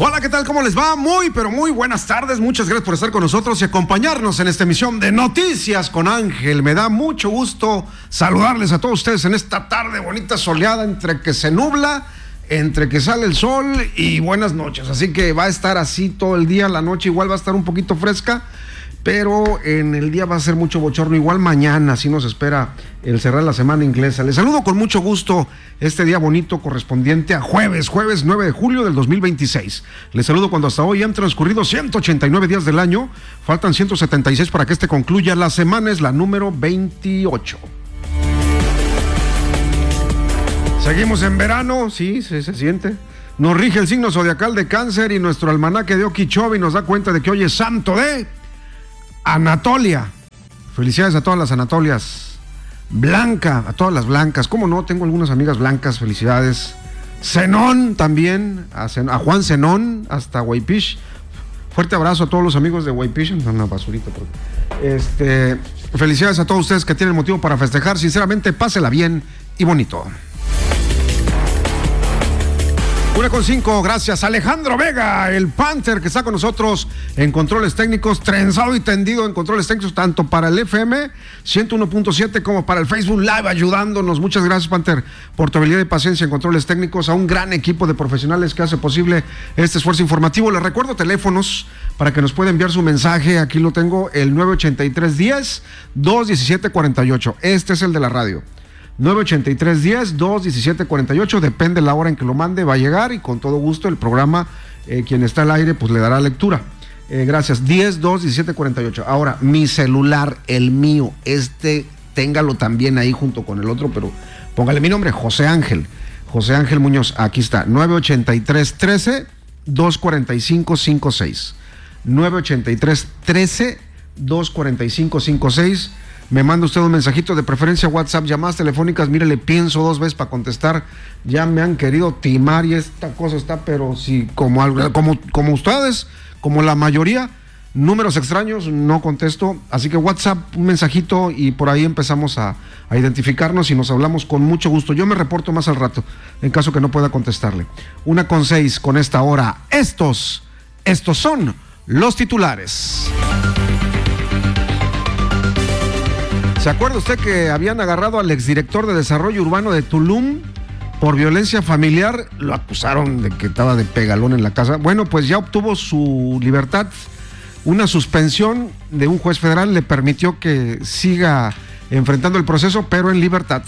Hola, ¿qué tal? ¿Cómo les va? Muy, pero muy buenas tardes. Muchas gracias por estar con nosotros y acompañarnos en esta emisión de Noticias con Ángel. Me da mucho gusto saludarles a todos ustedes en esta tarde bonita, soleada, entre que se nubla, entre que sale el sol y buenas noches. Así que va a estar así todo el día. La noche igual va a estar un poquito fresca, pero en el día va a ser mucho bochorno. Igual mañana, así nos espera el cerrar la semana inglesa. Les saludo con mucho gusto este día bonito correspondiente a jueves 9 de julio del 2026. Les saludo cuando hasta hoy han transcurrido 189 días del año. Faltan 176 para que este concluya. La semana es la número 28. Seguimos en verano, sí, se siente. Nos rige el signo zodiacal de Cáncer y nuestro almanaque de Okeechobee nos da cuenta de que hoy es santo de Anatolia. Felicidades a todas las Anatolias. Blanca, a todas las blancas. ¿Cómo no? Tengo algunas amigas blancas, felicidades. Zenón también, a Juan Zenón, hasta Huaypish. Fuerte abrazo a todos los amigos de Huaypish. Una basurita, pero... felicidades a todos ustedes que tienen motivo para festejar. Sinceramente, pásela bien y bonito. 1:05, gracias Alejandro Vega, el Panther, que está con nosotros en controles técnicos, trenzado y tendido en controles técnicos, tanto para el FM 101.7 como para el Facebook Live, ayudándonos. Muchas gracias, Panther, por tu habilidad y paciencia en controles técnicos, a un gran equipo de profesionales que hace posible este esfuerzo informativo. Les recuerdo teléfonos para que nos pueda enviar su mensaje. Aquí lo tengo, el 983-10-217-48. Este es el de la radio. 983-10-217-48, depende la hora en que lo mande, va a llegar y con todo gusto el programa, quien está al aire, pues le dará lectura. Gracias, 10-217-48. Ahora, mi celular, el mío, téngalo también ahí junto con el otro, pero póngale mi nombre, José Ángel Muñoz, aquí está, 983-13-245-56. 983-13-245-56. Me manda usted un mensajito, de preferencia WhatsApp, llamadas telefónicas, mire, le pienso dos veces para contestar. Ya me han querido timar y esta cosa está, pero sí, como ustedes, como la mayoría, números extraños, no contesto. Así que WhatsApp, un mensajito y por ahí empezamos a identificarnos y nos hablamos con mucho gusto. Yo me reporto más al rato, en caso que no pueda contestarle. 1:06 con esta hora. Estos son los titulares. ¿Se acuerda usted que habían agarrado al exdirector de Desarrollo Urbano de Tulum por violencia familiar? Lo acusaron de que estaba de pegalón en la casa. Bueno, pues ya obtuvo su libertad. Una suspensión de un juez federal le permitió que siga enfrentando el proceso, pero en libertad.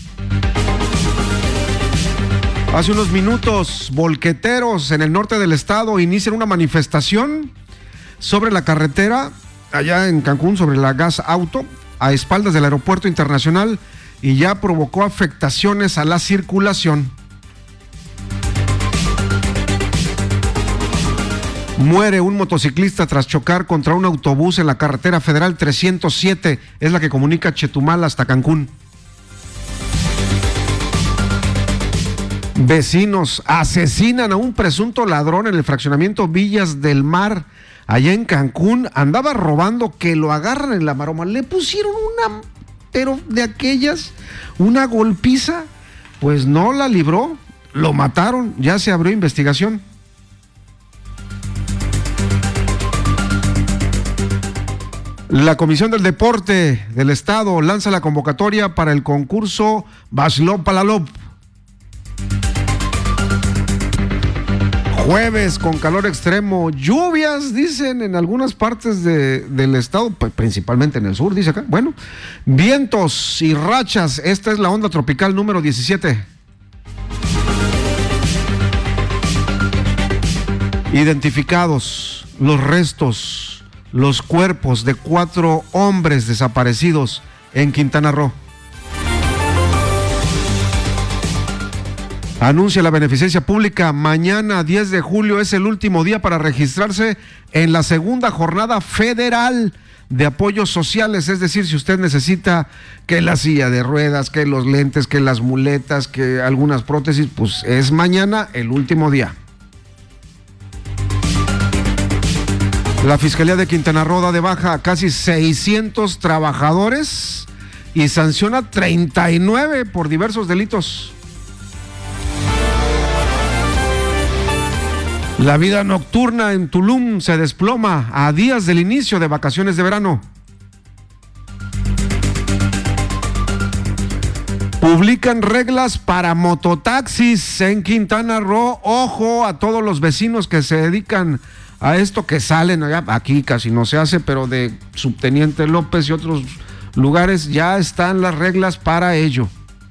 Hace unos minutos, volqueteros en el norte del estado inician una manifestación sobre la carretera allá en Cancún, sobre la Gas Auto, a espaldas del aeropuerto internacional, y ya provocó afectaciones a la circulación. Muere un motociclista tras chocar contra un autobús en la carretera federal 307, es la que comunica Chetumal hasta Cancún. Vecinos asesinan a un presunto ladrón en el fraccionamiento Villas del Mar, allá en Cancún. Andaba robando, que lo agarran en la maroma. Le pusieron pero de aquellas, una golpiza, pues no la libró, lo mataron, ya se abrió investigación. La Comisión del Deporte del Estado lanza la convocatoria para el concurso Baslop Palalop. Jueves con calor extremo, lluvias, dicen, en algunas partes del estado, principalmente en el sur, dice acá. Bueno, vientos y rachas, esta es la onda tropical número 17. Identificados los restos, los cuerpos de 4 hombres desaparecidos en Quintana Roo. Anuncia la beneficencia pública. Mañana, 10 de julio, es el último día para registrarse en la segunda jornada federal de apoyos sociales. Es decir, si usted necesita que la silla de ruedas, que los lentes, que las muletas, que algunas prótesis, pues es mañana el último día. La Fiscalía de Quintana Roo da de baja a casi 600 trabajadores y sanciona 39 por diversos delitos. La vida nocturna en Tulum se desploma a días del inicio de vacaciones de verano. Publican reglas para mototaxis en Quintana Roo. Ojo a todos los vecinos que se dedican a esto, que salen allá. Aquí casi no se hace, pero de Subteniente López y otros lugares ya están las reglas para ello.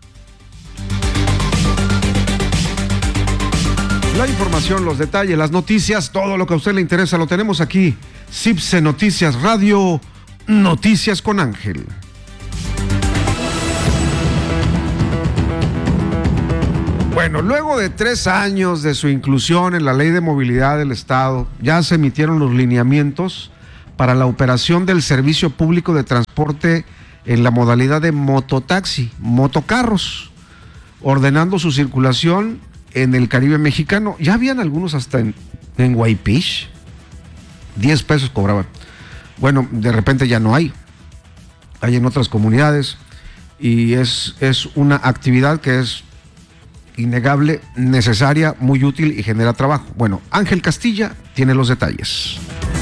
La información, los detalles, las noticias, todo lo que a usted le interesa lo tenemos aquí. CIPSE Noticias Radio, Noticias con Ángel. Bueno, luego de 3 años de su inclusión en la Ley de Movilidad del Estado, ya se emitieron los lineamientos para la operación del servicio público de transporte en la modalidad de mototaxi, motocarros, ordenando su circulación en el Caribe mexicano. Ya habían algunos hasta en Guaypish, 10 pesos cobraban. Bueno, de repente ya no hay en otras comunidades, y es una actividad que es innegable, necesaria, muy útil y genera trabajo. Bueno, Ángel Castilla tiene los detalles.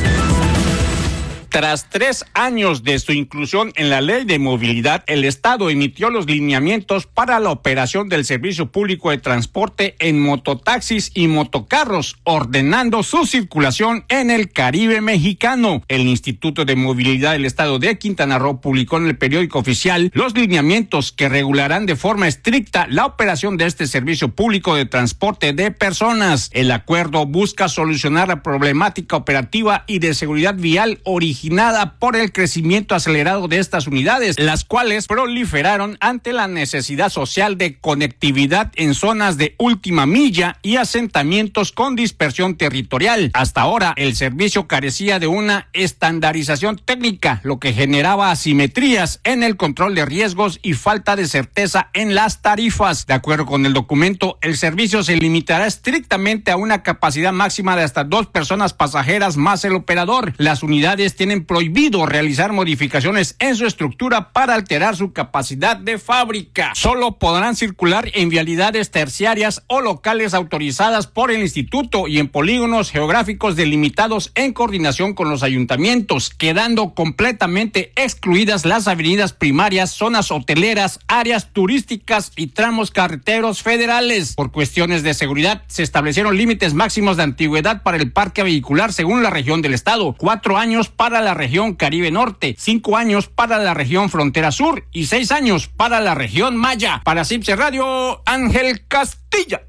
Tras 3 años de su inclusión en la Ley de Movilidad, el Estado emitió los lineamientos para la operación del servicio público de transporte en mototaxis y motocarros, ordenando su circulación en el Caribe mexicano. El Instituto de Movilidad del Estado de Quintana Roo publicó en el periódico oficial los lineamientos que regularán de forma estricta la operación de este servicio público de transporte de personas. El acuerdo busca solucionar la problemática operativa y de seguridad vial originada por el crecimiento acelerado de estas unidades, las cuales proliferaron ante la necesidad social de conectividad en zonas de última milla y asentamientos con dispersión territorial. Hasta ahora, el servicio carecía de una estandarización técnica, lo que generaba asimetrías en el control de riesgos y falta de certeza en las tarifas. De acuerdo con el documento, el servicio se limitará estrictamente a una capacidad máxima de hasta 2 personas pasajeras más el operador. Las unidades tienen prohibido realizar modificaciones en su estructura para alterar su capacidad de fábrica. Solo podrán circular en vialidades terciarias o locales autorizadas por el instituto y en polígonos geográficos delimitados en coordinación con los ayuntamientos, quedando completamente excluidas las avenidas primarias, zonas hoteleras, áreas turísticas y tramos carreteros federales. Por cuestiones de seguridad, se establecieron límites máximos de antigüedad para el parque vehicular según la región del estado: 4 años para la región Caribe Norte, 5 años para la región Frontera Sur y 6 años para la región Maya. Para CIPSE Radio, Ángel Castilla.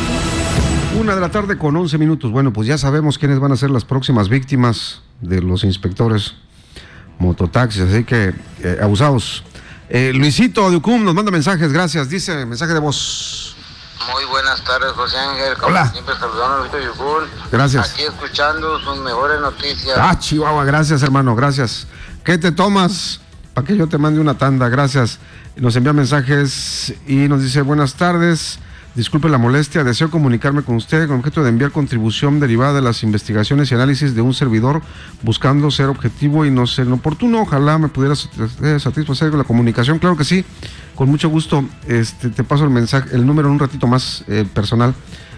1:11 p.m. Bueno, pues ya sabemos quiénes van a ser las próximas víctimas de los inspectores mototaxis, así que abusados. Luisito de Ucum nos manda mensajes, gracias, dice mensaje de voz. Muy buenas tardes, José Ángel. Como hola. Siempre saludando a Luisito Yucul. Gracias. Aquí escuchando sus mejores noticias. Chihuahua, gracias, hermano, gracias. ¿Qué te tomas? Para que yo te mande una tanda, gracias. Nos envía mensajes y nos dice: buenas tardes, disculpe la molestia, deseo comunicarme con usted con objeto de enviar contribución derivada de las investigaciones y análisis de un servidor, buscando ser objetivo y no ser inoportuno. Ojalá me pudiera satisfacer con la comunicación. Claro que sí, con mucho gusto. Te paso el mensaje, el número en un ratito más, personal.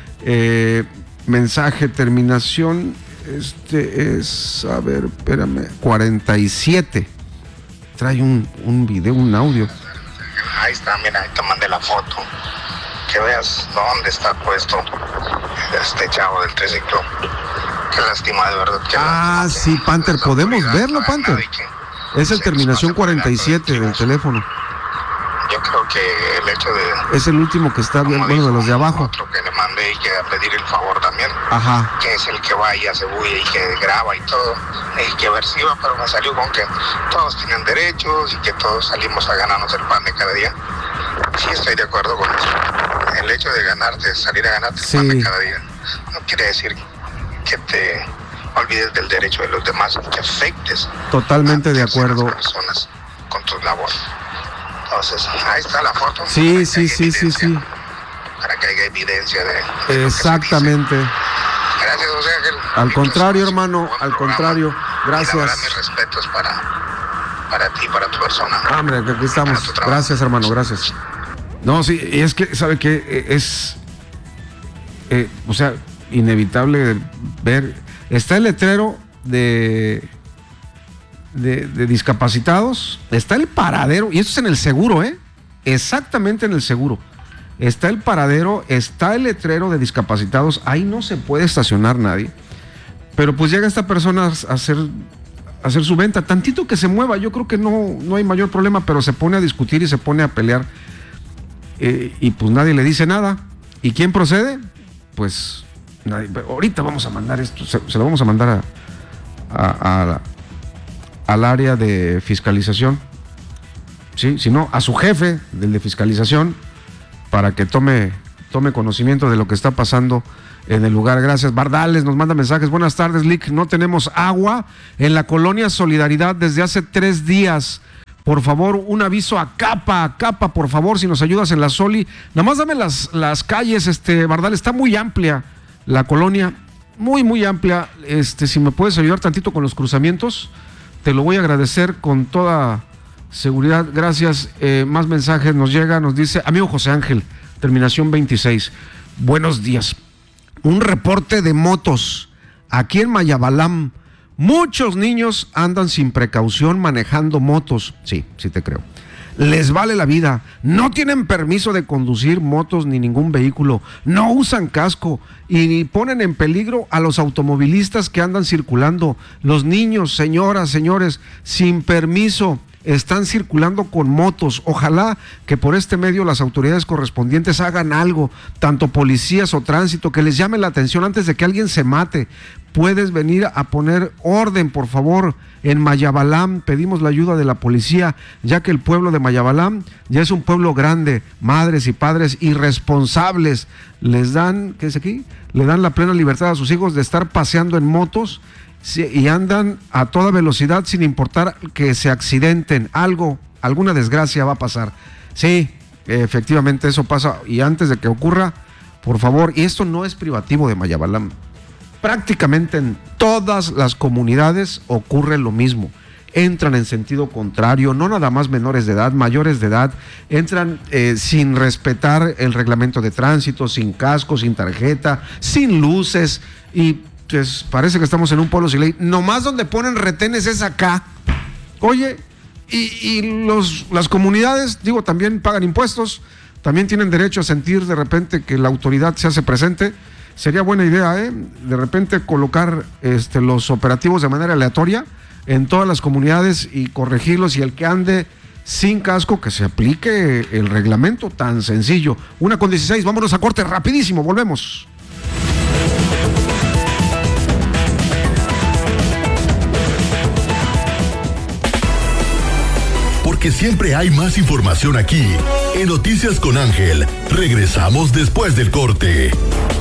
Mensaje, terminación, es, a ver, espérame, 47. Trae un video, un audio. Ahí está, mira, ahí te mandé la foto. Que veas dónde está puesto este chavo del triciclo. Qué lástima, de verdad. Sí, Panther, ¿podemos verlo, Panther? Es el terminación 47 del teléfono. Yo creo que el hecho de... Es el último que está bien, bueno, de los de abajo. Otro que le mandé y que a pedir el favor también. Ajá. Que es el que va y hace bulla y que graba y todo. Y que versiva, pero me salió con que todos tienen derechos y que todos salimos a ganarnos el pan de cada día. Sí, estoy de acuerdo con eso. El hecho de salir a ganarte el pan de cada día, no quiere decir que te olvides del derecho de los demás y que afectes. Totalmente de acuerdo. A las personas con tu labor. Entonces, ahí está la foto. Sí. Para que haya evidencia de exactamente. Gracias, José Ángel. Al contrario, hermano, al contrario. Gracias. Y la verdad, mis respetos para ti, para tu persona. Hombre, aquí estamos. Gracias, hermano, gracias. No, sí, y es que, ¿sabe qué? O sea, inevitable ver. Está el letrero de discapacitados, está el paradero, y esto es en el seguro, exactamente en el seguro. Está el paradero, está el letrero de discapacitados, ahí no se puede estacionar nadie. Pero pues llega esta persona a hacer su venta, tantito que se mueva, yo creo que no hay mayor problema, pero se pone a discutir y se pone a pelear, y pues nadie le dice nada. ¿Y quién procede? Pues nadie. Ahorita vamos a mandar esto, se lo vamos a mandar al área de fiscalización, ¿sí? Si no, a su jefe del de fiscalización, para que tome conocimiento de lo que está pasando en el lugar. Gracias. Bardales nos manda mensajes. Buenas tardes, Lick. No tenemos agua en la colonia Solidaridad desde hace 3 días. Por favor, un aviso a Capa, por favor, si nos ayudas en la Soli. Nada más dame las calles, Bardales. Está muy amplia la colonia, muy amplia. Si me puedes ayudar tantito con los cruzamientos, te lo voy a agradecer con toda seguridad. Gracias. Más mensajes nos llega, nos dice amigo José Ángel, terminación 26. Buenos días. Un reporte de motos aquí en Mayabalam. Muchos niños andan sin precaución manejando motos. Sí te creo. Les vale la vida. No tienen permiso de conducir motos ni ningún vehículo. No usan casco y ponen en peligro a los automovilistas que andan circulando. Los niños, señoras, señores, sin permiso, están circulando con motos. Ojalá que por este medio las autoridades correspondientes hagan algo, tanto policías o tránsito, que les llame la atención antes de que alguien se mate. Puedes venir a poner orden, por favor, en Mayabalam. Pedimos la ayuda de la policía, ya que el pueblo de Mayabalam ya es un pueblo grande. Madres y padres irresponsables les dan, ¿qué es aquí? Le dan la plena libertad a sus hijos de estar paseando en motos, y andan a toda velocidad sin importar que se accidenten. Alguna desgracia va a pasar. Sí, efectivamente eso pasa, y antes de que ocurra, por favor, y esto no es privativo de Mayabalam, prácticamente en todas las comunidades ocurre lo mismo. Entran en sentido contrario, no nada más menores de edad, mayores de edad, entran sin respetar el reglamento de tránsito, sin casco, sin tarjeta, sin luces, y pues parece que estamos en un pueblo sin ley. Nomás donde ponen retenes es acá. Oye, y las comunidades, también pagan impuestos, también tienen derecho a sentir de repente que la autoridad se hace presente. Sería buena idea, de repente colocar los operativos de manera aleatoria en todas las comunidades y corregirlos, y el que ande sin casco, que se aplique el reglamento, tan sencillo. 1:16, vámonos a corte rapidísimo, volvemos. Porque siempre hay más información aquí. En Noticias con Ángel, regresamos después del corte.